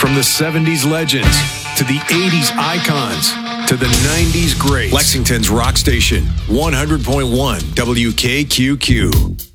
From the 70s legends to the 80s icons to the 90s greats. Lexington's Rock Station, 100.1 WKQQ.